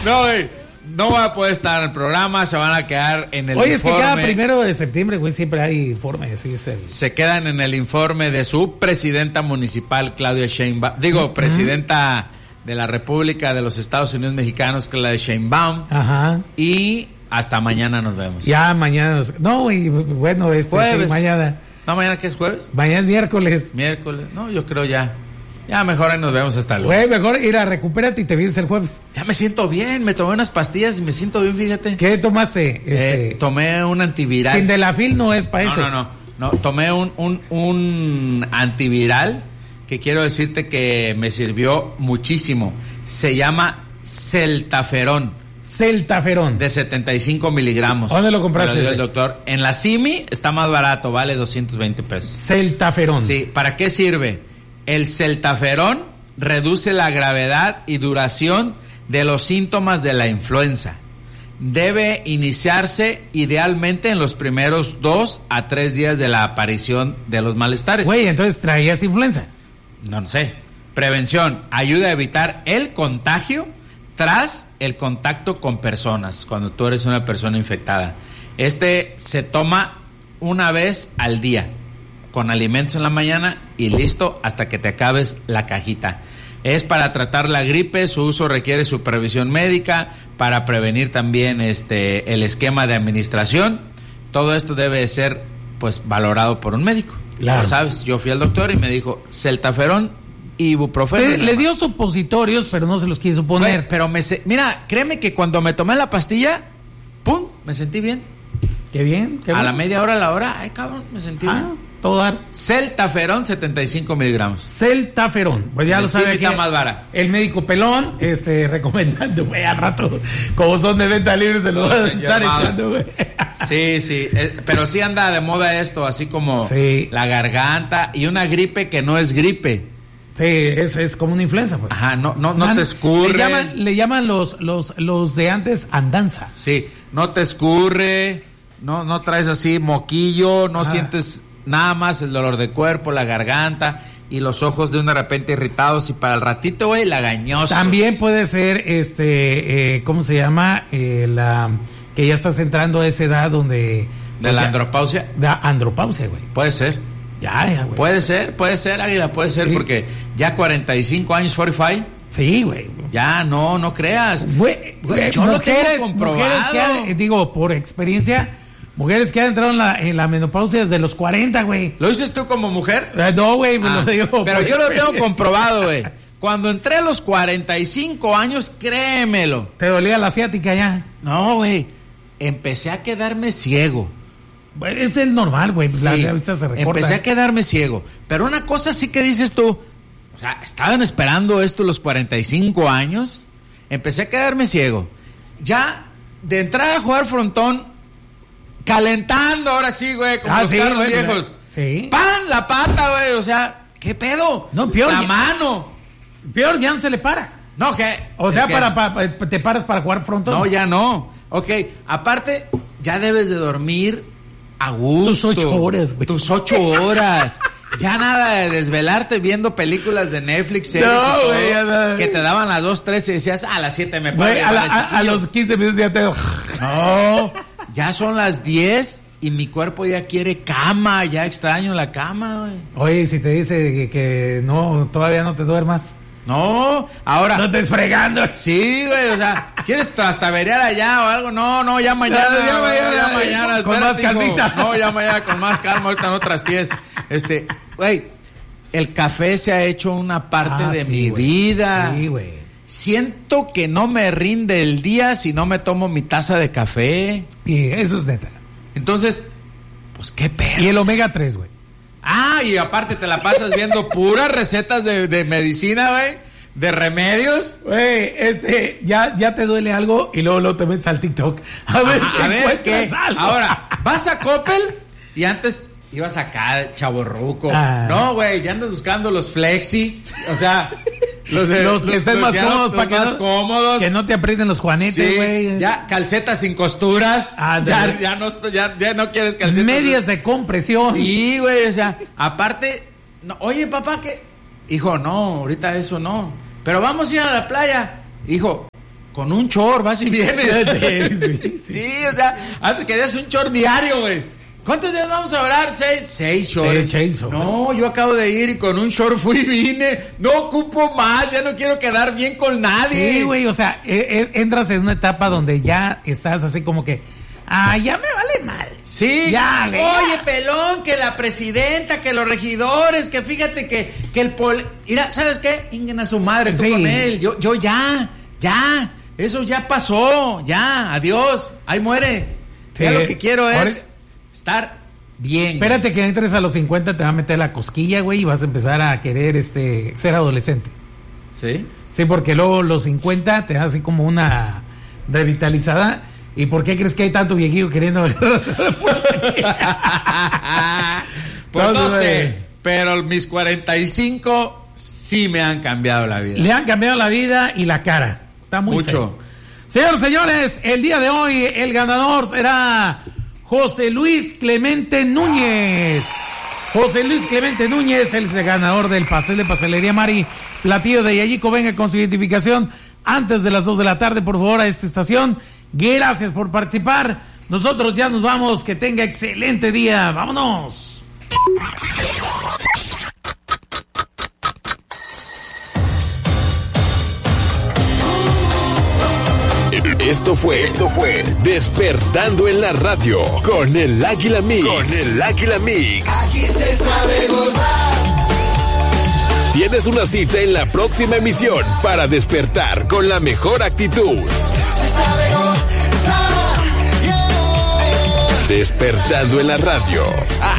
No, güey. No va a poder estar en el programa, se van a quedar en el Oye, informe. es que cada 1 de septiembre, güey, siempre hay informe. Sí, se quedan en el informe de su presidenta municipal, Claudia Sheinbaum. Presidenta de la República de los Estados Unidos Mexicanos, Claudia Sheinbaum. Ajá. Y hasta mañana nos vemos. Ya, mañana. No, güey, bueno, jueves. Sí, mañana. ¿No, mañana qué es jueves? Mañana es miércoles. Miércoles. No, yo creo ya. Ya mejor ahí nos vemos hasta luego. Güey, mejor ir a recupérate y te vienes el jueves. Ya me siento bien, me tomé unas pastillas y me siento bien, fíjate. ¿Qué tomaste? Tomé un antiviral. Sildenafil no es para eso. No, tomé un antiviral que quiero decirte que me sirvió muchísimo. Se llama Celtaferón. Celtaferón. De 75 miligramos. ¿Dónde lo compraste? Me lo dio el doctor. En la CIMI está más barato, vale 220 pesos. Celtaferón. Sí, ¿para qué sirve? El Celtaferón reduce la gravedad y duración de los síntomas de la influenza. Debe iniciarse idealmente en los primeros 2 a 3 días de la aparición de los malestares. Güey, entonces traías influenza. No sé. Prevención. Ayuda a evitar el contagio tras el contacto con personas, cuando tú eres una persona infectada. Se toma una vez al día, con alimentos en la mañana y listo hasta que te acabes la cajita. Es para tratar la gripe, su uso requiere supervisión médica, para prevenir también el esquema de administración. Todo esto debe ser pues valorado por un médico. Claro. Ya sabes, yo fui al doctor y me dijo Celtaferón y ibuprofeno. Le dio supositorios, pero no se los quiso poner. Pero mira, créeme que cuando me tomé la pastilla, ¡pum!, me sentí bien. Qué bien, qué bien. A la media hora, a la hora, ay cabrón, me sentí bien. Todo dar. Celtaferón, 75 miligramos. Celtaferón. Pues ya lo sabe aquí. Más vara. El médico pelón, recomendando, güey, al rato, como son de venta libre, se lo van a estar echando, güey. Sí, pero sí anda de moda esto, así como la garganta y una gripe que no es gripe. Sí, es como una influenza, pues. Ajá, no te escurre. Le llaman los de antes andanza. Sí, no te escurre, no traes así moquillo, no sientes nada más el dolor de cuerpo, la garganta y los ojos de repente irritados, y para el ratito, güey, lagañosos. También puede ser, ¿cómo se llama? Que ya estás entrando a esa edad donde... ¿De la andropausia? De andropausia, güey. Puede ser. Ya, güey. Puede ser, Águila, puede ser, sí. Porque ya 45 años, 45. Sí, güey. Ya, no creas. Güey, yo lo tengo comprobado. Por experiencia... Mujeres que han entrado en la menopausia desde los 40, güey. ¿Lo dices tú como mujer? No, güey, me lo digo. Pero yo lo tengo comprobado, güey. Cuando entré a los 45 años, créemelo. ¿Te dolía la ciática ya? No, güey. Empecé a quedarme ciego. Bueno, es el normal, güey. Sí, la vista se recorta. Empecé a quedarme ciego. Pero una cosa sí que dices tú. O sea, estaban esperando esto los 45 años. Empecé a quedarme ciego. Ya, de entrar a jugar frontón, calentando, ahora sí, güey, como los carros viejos. Sí. ¡Pan! La pata, güey, o sea, ¿qué pedo? No, peor. La mano. Peor, ya no se le para. No, ¿qué? O sea, te paras para jugar frontón. No, ya no. Ok, aparte, ya debes de dormir a gusto. Tus 8 horas, güey. Tus 8 horas. Ya nada de desvelarte viendo películas de Netflix, series y todo, güey, que te daban a las 2, 3 y decías, a las 7 me paro. A los 15 minutos ya te... No, ya son las 10 y mi cuerpo ya quiere cama, ya extraño la cama, güey. Oye, si te dice que no, todavía no te duermas. No, ahora... No estés fregando. Sí, güey, o sea, ¿quieres trastaverear allá o algo? No, ya mañana. Ya mañana. Con más calmita. No, ya mañana con más calma, ahorita no trasties. Güey, el café se ha hecho una parte de mi vida. Sí, güey. Siento que no me rinde el día si no me tomo mi taza de café. Y eso es neta. Entonces, pues qué pedo. Y el omega 3, güey. Y aparte te la pasas viendo puras recetas de medicina, güey, de remedios. Güey, ya te duele algo y luego te metes al TikTok. A ver qué. Algo. Ahora, vas a Coppel y antes ibas acá, chavorruco. No, güey, ya andas buscando los flexi, o sea... Los que estén más cómodos, para que más cómodos. Que no te aprieten los juanetes, güey. Sí, ya calcetas sin costuras. Ya no quieres calcetas. Medias de compresión. Sí, güey, o sea, aparte, oye, papá, ¿qué? Hijo, no, ahorita eso no. Pero vamos a ir a la playa. Hijo, con un short vas y vienes. Sí. Sí, o sea, antes querías un short diario, güey. ¿Cuántos días vamos a orar? 6 shorts. 6 No, yo acabo de ir y con un short fui y vine. No ocupo más, ya no quiero quedar bien con nadie. Sí, güey, o sea, entras en una etapa donde ya estás así como que, ya me vale mal. Sí. Ya, güey. Oye, pelón, que la presidenta, que los regidores, que fíjate que el mira, ¿sabes qué? Inguen a su madre, tú con él. Yo ya. Eso ya pasó, ya, adiós. Ahí muere. Sí. Ya lo que quiero es estar bien. Espérate, güey, que entres a los 50, te va a meter la cosquilla, güey, y vas a empezar a querer ser adolescente. ¿Sí? Sí, porque luego los 50 te da así como una revitalizada. ¿Y por qué crees que hay tanto viejillo queriendo? Pues no sé, pero mis 45 sí me han cambiado la vida. Le han cambiado la vida y la cara. Está muy mucho. Feo. Señores, el día de hoy el ganador será José Luis Clemente Núñez. José Luis Clemente Núñez, el ganador del pastel de Pastelería Mari, platillo de Yayico. Venga con su identificación antes de las 2 de la tarde, por favor, a esta estación. Gracias por participar. Nosotros ya nos vamos. Que tenga excelente día. ¡Vámonos! Esto fue Despertando en la Radio con el Águila Mix. Aquí se sabe gozar. Tienes una cita en la próxima emisión para despertar con la mejor actitud. Se sabe gozar. Despertando en la Radio.